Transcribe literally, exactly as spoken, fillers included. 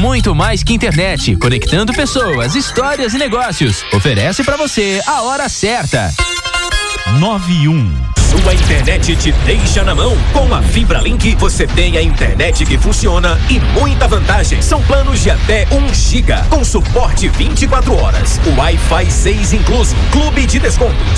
muito mais que internet, conectando pessoas, histórias e negócios. Oferece pra você a hora certa. nove e um. Sua internet te deixa na mão. Com a Fibra Link, você tem a internet que funciona e muita vantagem. São planos de até um giga, com suporte vinte e quatro horas. O Wi-Fi seis incluso. Clube de descontos.